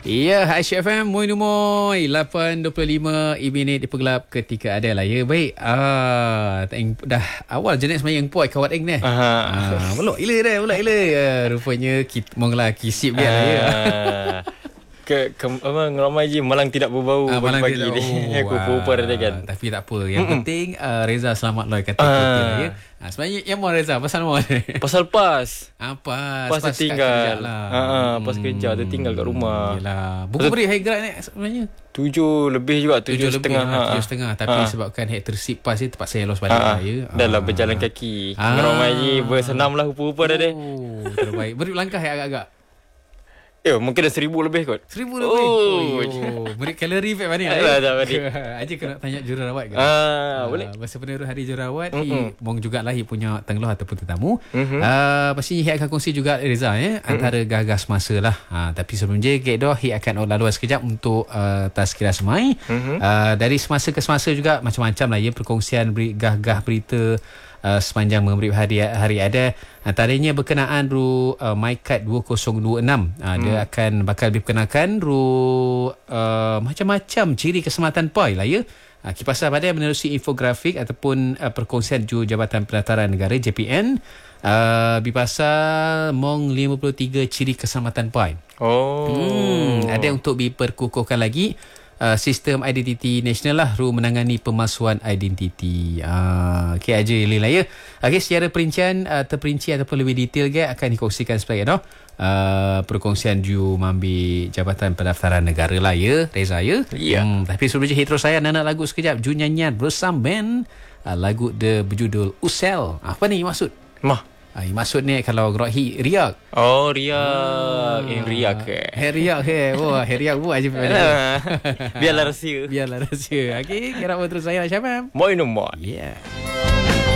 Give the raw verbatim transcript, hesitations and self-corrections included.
Ya, Aisyah F M, Moi Numoy, lapan dua puluh lima minit di Pergelap ketika ada lah. Ya, baik. Ah, dah awal jenis semayang puai kawat eng ni. Ah, belok ila dah, belok ila. Ah, rupanya kita monglah kisip dia lah ya. ke, ke apa ngeramai je malang tidak berbau ah, malang pagi tidak, ni. Oh, Aku pupur dia kan. Tapi tak apa. Yang penting uh, Reza selamat lah kata ah. Lah, ya. Ah, sebenarnya yang mau Reza pasal mau pasal pas. Apa? Pas, pas tertinggal. Lah. Ha ah, pas hmm. kerja tertinggal kat rumah. Yalah. Buku beri high grade ni sebenarnya. Tujuh lebih juga, tujuh setengah. Ha, tujuh setengah. Tapi ha. sebabkan hek tersip pas ni terpaksa loss balik ha. lah ya. Dah lah berjalan kaki. Ha. Ngeramai je bersenam lah rupa-rupa dah deh. Oh, terbaik. Beri langkah agak-agak. Ya, mungkin dah seribu lebih kot. Seribu lebih? Oh, oh beri kalori fat mana? Dah, dah, balik. Aja kena tanya jururawat ke? Ah, boleh. Masa peneru hari jururawat, mm-hmm. mong jugalah hi punya tengloh ataupun tetamu. Mm-hmm. Uh, pasti hi akan kongsi juga Reza ya, mm-hmm. antara gagas masa lah. Uh, tapi sebelum je, kek dah hi akan lalu sekejap untuk uh, Tazkirah Semai. Mm-hmm. Uh, dari semasa ke semasa juga macam-macam lah ya, perkongsian beri, gah-gah berita Uh, sepanjang memberi hari hari ada, antaranya berkenaan ru uh, MyCard dua kosong dua enam. uh, hmm. Dia akan bakal diperkenalkan ru uh, macam-macam ciri keselamatan P A I lah ya. uh, Kipasan Badai menerusi infografik ataupun uh, perkongsian Juru Jabatan Pendaftaran Negara J P N uh, bipasal mong lima puluh tiga ciri keselamatan P A I. Oh. Hmm, ada untuk diperkukuhkan lagi. Uh, sistem identiti nasional lah ru menangani pemalsuan identiti. Uh, okay aja lah ya. Okay, secara perincian uh, terperinci ataupun lebih detail ke akan dikongsikan sebagai no? uh, perkongsian ju mambi Jabatan Pendaftaran Negara lah ya, Reza ya. Yeah. Hmm, tapi sebelum je hitro saya nak lagu sekejap ju nyanyian bersama band uh, lagu de berjudul Usel. Apa ni maksud? Mah. Ah, maksud ni kalau gerak riak. Oh, riak. Yang ah, riak ke? Hey, riak ke? Oh, hey, riak buat aja. Biarlah rahsia. Biarlah rahsia. Okey, kira terus saya Syamam. Moi no moi. Yeah.